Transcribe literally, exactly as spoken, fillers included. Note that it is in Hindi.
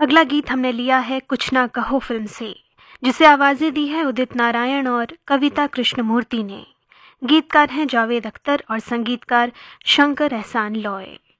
अगला गीत हमने लिया है कुछ ना कहो फिल्म से, जिसे आवाजें दी है उदित नारायण और कविता कृष्णमूर्ति ने। गीतकार हैं जावेद अख्तर और संगीतकार शंकर एहसान लॉय।